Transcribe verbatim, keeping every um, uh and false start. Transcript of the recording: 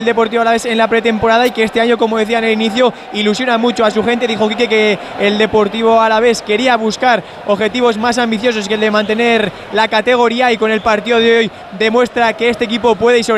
el Deportivo Alavés en la pretemporada y que este año, como decía en el inicio, ilusiona mucho a su gente. Dijo Quique que el Deportivo Alavés quería buscar objetivos más ambiciosos que el de mantener la categoría, y con el partido de hoy demuestra que este equipo puede y sobre